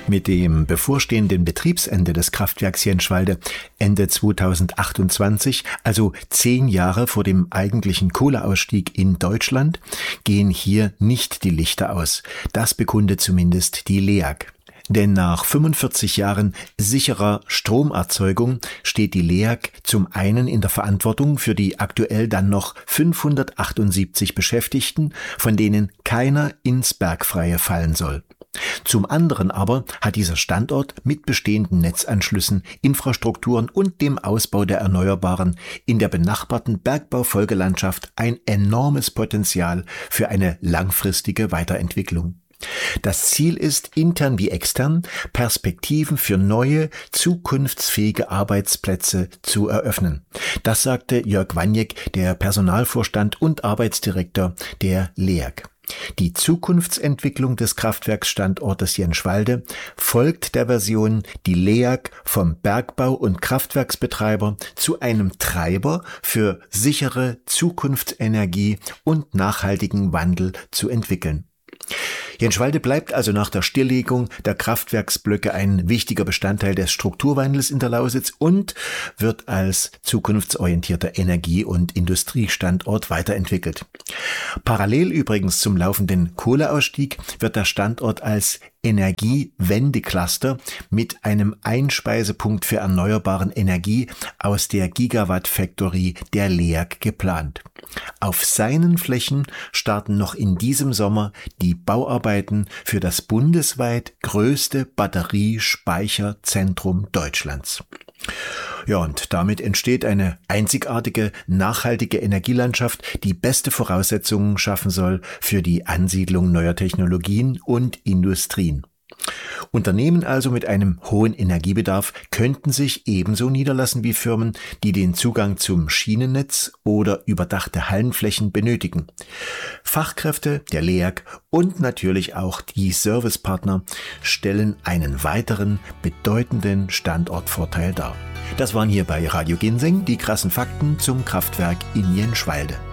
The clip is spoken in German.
Mit dem bevorstehenden Betriebsende des Kraftwerks Jenschwalde Ende 2028, also 10 Jahre vor dem eigentlichen Kohleausstieg in Deutschland, gehen hier nicht die Lichter aus. Das bekundet zumindest die LEAG. Denn nach 45 Jahren sicherer Stromerzeugung steht die LEAG zum einen in der Verantwortung für die aktuell dann noch 578 Beschäftigten, von denen keiner ins Bergfreie fallen soll. Zum anderen aber hat dieser Standort mit bestehenden Netzanschlüssen, Infrastrukturen und dem Ausbau der Erneuerbaren in der benachbarten Bergbaufolgelandschaft ein enormes Potenzial für eine langfristige Weiterentwicklung. Das Ziel ist, intern wie extern, Perspektiven für neue, zukunftsfähige Arbeitsplätze zu eröffnen. Das sagte Jörg Waniek, der Personalvorstand und Arbeitsdirektor der LEAG. Die Zukunftsentwicklung des Kraftwerksstandortes Jenschwalde folgt der Version, die LEAG vom Bergbau- und Kraftwerksbetreiber zu einem Treiber für sichere Zukunftsenergie und nachhaltigen Wandel zu entwickeln. Jenschwalde bleibt also nach der Stilllegung der Kraftwerksblöcke ein wichtiger Bestandteil des Strukturwandels in der Lausitz und wird als zukunftsorientierter Energie- und Industriestandort weiterentwickelt. Parallel übrigens zum laufenden Kohleausstieg wird der Standort als Energiewendecluster mit einem Einspeisepunkt für erneuerbaren Energie aus der Gigawatt Factory der LEAG geplant. Auf seinen Flächen starten noch in diesem Sommer die Bauarbeiten für das bundesweit größte Batteriespeicherzentrum Deutschlands. Ja, und damit entsteht eine einzigartige, nachhaltige Energielandschaft, die beste Voraussetzungen schaffen soll für die Ansiedlung neuer Technologien und Industrien. Unternehmen also mit einem hohen Energiebedarf könnten sich ebenso niederlassen wie Firmen, die den Zugang zum Schienennetz oder überdachte Hallenflächen benötigen. Fachkräfte der LEAG und natürlich auch die Servicepartner stellen einen weiteren bedeutenden Standortvorteil dar. Das waren hier bei Radio Ginseng die krassen Fakten zum Kraftwerk in Jenschwalde.